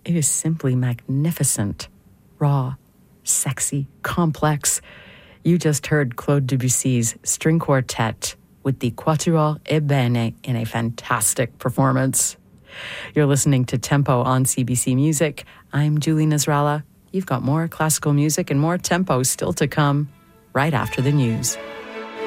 It is simply magnificent, raw, sexy, complex. You just heard Claude Debussy's string quartet with the Quatuor Ebene in a fantastic performance. You're listening to Tempo on CBC Music. I'm Julie Nasrallah. You've got more classical music and more tempo still to come right after the news.